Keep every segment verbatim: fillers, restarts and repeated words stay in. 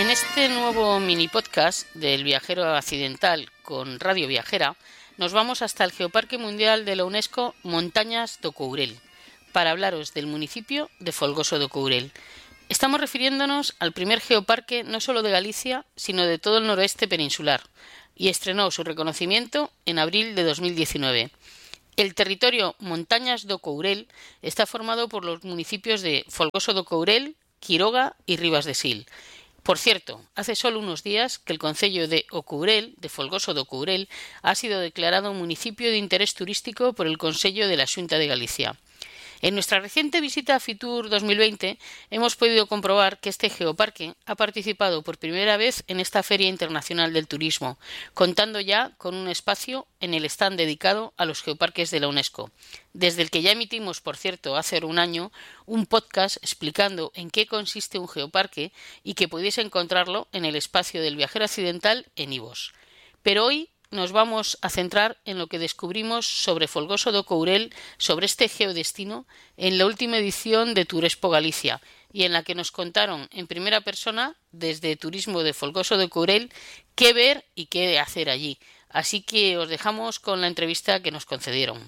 En este nuevo mini podcast del viajero accidental con Radio Viajera nos vamos hasta el Geoparque Mundial de la UNESCO Montañas do Courel para hablaros del municipio de Folgoso do Courel. Estamos refiriéndonos al primer geoparque no solo de Galicia, sino de todo el noroeste peninsular, y estrenó su reconocimiento en abril de dos mil diecinueve. El territorio Montañas do Courel está formado por los municipios de Folgoso do Courel, Quiroga y Ribas de Sil. Por cierto, hace solo unos días que el concello de O Courel, de Folgoso do Courel, ha sido declarado municipio de interés turístico por el Consello de la Xunta de Galicia. En nuestra reciente visita a Fitur dos mil veinte hemos podido comprobar que este geoparque ha participado por primera vez en esta Feria Internacional del Turismo, contando ya con un espacio en el stand dedicado a los geoparques de la UNESCO, desde el que ya emitimos, por cierto, hace un año, un podcast explicando en qué consiste un geoparque y que podéis encontrarlo en el espacio del viajero accidental en iVoox. Pero hoy nos vamos a centrar en lo que descubrimos sobre Folgoso do Courel, sobre este geodestino, en la última edición de Turespo Galicia, y en la que nos contaron en primera persona, desde Turismo de Folgoso do Courel, qué ver y qué hacer allí. Así que os dejamos con la entrevista que nos concedieron.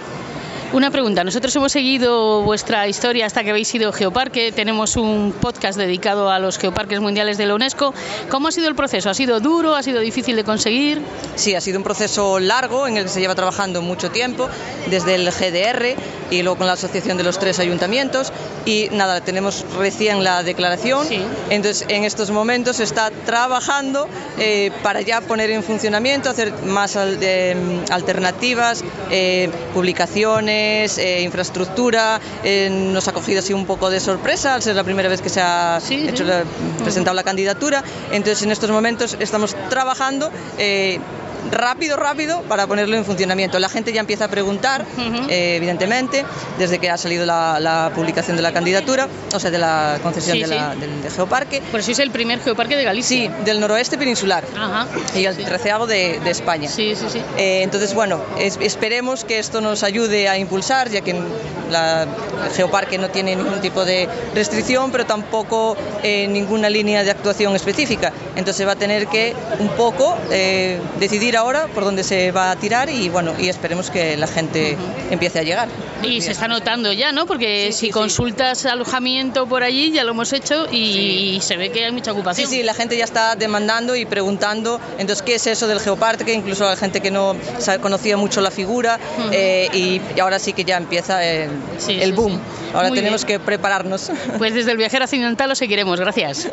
Una pregunta, nosotros hemos seguido vuestra historia hasta que habéis ido geoparque, tenemos un podcast dedicado a los geoparques mundiales de la UNESCO. ¿Cómo ha sido el proceso? ¿Ha sido duro? ¿Ha sido difícil de conseguir? Sí, ha sido un proceso largo en el que se lleva trabajando mucho tiempo, desde el G D R y luego con la asociación de los tres ayuntamientos, y nada, tenemos recién la declaración, sí. Entonces en estos momentos se está trabajando eh, para ya poner en funcionamiento, hacer más al, eh, alternativas, eh, publicaciones, Eh, infraestructura. Eh, nos ha cogido así un poco de sorpresa al ser la primera vez que se ha sí, hecho sí. La, presentado la candidatura. Entonces en estos momentos estamos trabajando eh, rápido, rápido para ponerlo en funcionamiento. La gente ya empieza a preguntar, uh-huh. eh, evidentemente, desde que ha salido la, la publicación de la candidatura, o sea, de la concesión sí, de la, sí. del de geoparque. Por eso es el primer geoparque de Galicia. Sí, del noroeste peninsular. Ajá. Y el treceavo de, de España. Sí, sí, sí. Eh, entonces, bueno, es, esperemos que esto nos ayude a impulsar, ya que la, el geoparque no tiene ningún tipo de restricción, pero tampoco eh, ninguna línea de actuación específica. Entonces va a tener que un poco eh, decidir ahora por dónde se va a tirar y bueno, y esperemos que la gente uh-huh. empiece a llegar. Y Bien. Se está notando ya, ¿no? Porque sí, si sí, consultas sí. alojamiento por allí, ya lo hemos hecho y sí. se ve que hay mucha ocupación. Sí, sí, la gente ya está demandando y preguntando, entonces, ¿qué es eso del geoparque? Incluso la gente que no conocía mucho la figura uh-huh. eh, y, y ahora sí que ya empieza el, sí, el sí, boom. Sí. Ahora Muy tenemos bien. que prepararnos. Pues desde el viajero accidental lo seguiremos, gracias.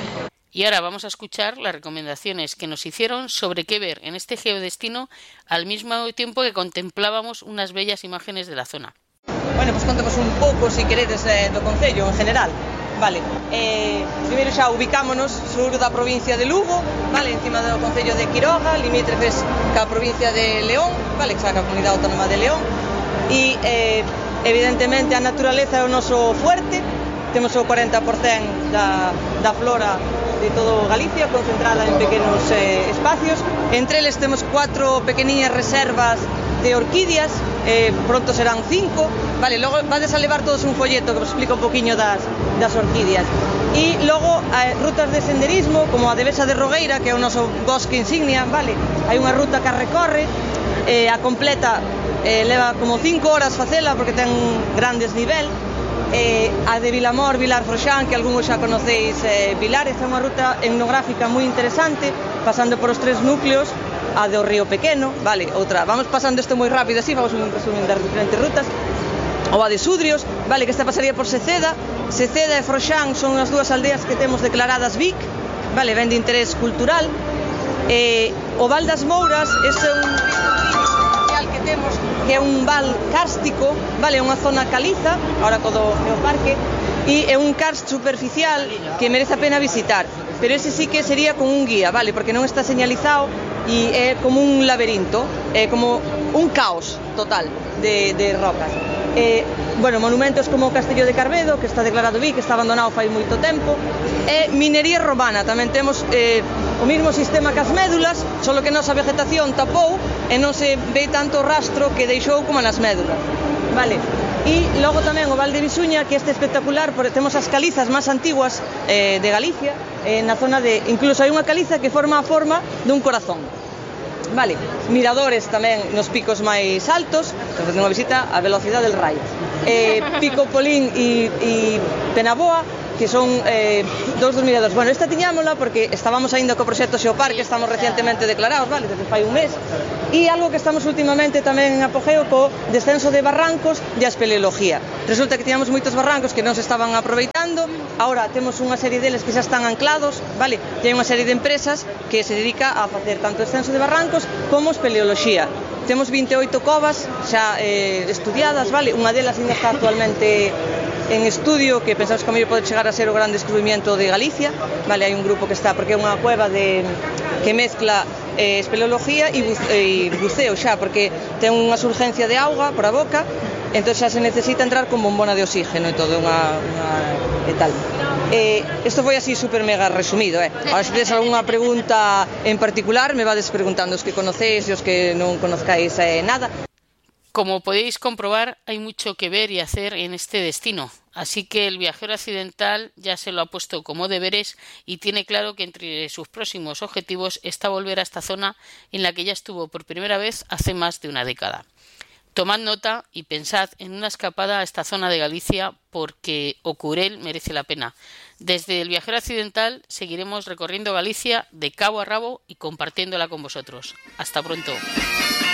Y ahora vamos a escuchar las recomendaciones que nos hicieron sobre qué ver en este geodestino al mismo tiempo que contemplábamos unas bellas imágenes de la zona. Bueno, pues contemos un pouco, se si queredes, eh, do concello en general. Vale, eh, primeiro xa ubicámonos sur da provincia de Lugo, vale, encima do concello de Quiroga, limítrofes ca provincia de León, vale, xa ca comunidade autónoma de León, e eh, evidentemente a naturaleza é o noso fuerte, temos o cuarenta por ciento da, da flora de todo Galicia, concentrada en pequenos eh, espacios. Entre eles temos cuatro pequeniñas reservas de orquídeas, eh, pronto serán cinco, vale, logo vades a levar todos un folleto que vos explica un poquinho das, das orquídeas. E logo eh, rutas de senderismo, como a Devesa de Rogueira, que é o noso bosque insignia, vale, hai unha ruta que a recorre, eh, a completa eh, leva como cinco horas facela porque ten grandes nivel. Eh, a de Vilamor, Vilar Froxán, que algúns xa conocéis, eh, Vilares, é unha ruta etnográfica moi interesante, pasando por os tres núcleos, a do Río Pequeno, vale, outra, vamos pasando isto moi rápido así, vamos un resumen das diferentes rutas, ou a de Sudrios, vale, que esta pasaría por Seceda. Seceda e Froxán son as dúas aldeas que temos declaradas V I C, vale, ben de interés cultural. Eh, o Val das Mouras, este é un especial que temos, que é un val kárstico, vale, unha zona caliza, ahora co do geoparque, e é un karst superficial que merece a pena visitar, pero ese sí que sería con un guía, vale, porque non está señalizado e é como un laberinto, é como un caos total de, de rocas. Eh, bueno, monumentos como o Castillo de Carbedo, que está declarado V I C, que está abandonado fai moito tempo, e minería romana, tamén temos eh, o mismo sistema que as médulas, solo que nosa vegetación tapou e non se ve tanto rastro que deixou como nas médulas, vale. E logo tamén o Val de Bisuña, que este espectacular, porque temos as calizas máis antiguas eh, de Galicia, eh, na zona de, incluso hai unha caliza que forma a forma dun corazón. Vale, miradores tamén nos picos máis altos, que facen unha visita a velocidade del rayo. Eh, Pico Polín e, e Penaboa, que son eh, dous dos miradores. Bueno, esta tiñámola porque estábamos aínda co proxecto Xeoparque, estamos recientemente declarados, vale, desde fai un mes, e algo que estamos últimamente tamén en apogeo co descenso de barrancos de a espeleología. Resulta que tiñamos moitos barrancos que non se estaban aproveitando, agora temos unha serie deles que xa están anclados, vale, e hai unha serie de empresas que se dedica a facer tanto descenso de barrancos como espeleoloxía. Temos vinte e oito covas xa eh, estudiadas, vale, unha delas ainda está actualmente en estudio, que pensamos que a mellor pode chegar a ser o gran descubrimento de Galicia, vale, hai un grupo que está, porque é unha cueva de, que mezcla eh, espeleología e, buce, e buceo xa, porque ten unha surgencia de auga por a boca, entón xa se necesita entrar con bombona de oxígeno e todo, unha, unha e tal. Eh, isto foi así super mega resumido, eh. Ahora, se tedes algunha pregunta en particular, me vades preguntando os que conocéis e os que non conozcáis eh, nada. Como podéis comprobar, hay mucho que ver y hacer en este destino, así que el viajero accidental ya se lo ha puesto como deberes y tiene claro que entre sus próximos objetivos está volver a esta zona en la que ya estuvo por primera vez hace más de una década. Tomad nota y pensad en una escapada a esta zona de Galicia porque Ocourel merece la pena. Desde el viajero accidental seguiremos recorriendo Galicia de cabo a rabo y compartiéndola con vosotros. Hasta pronto.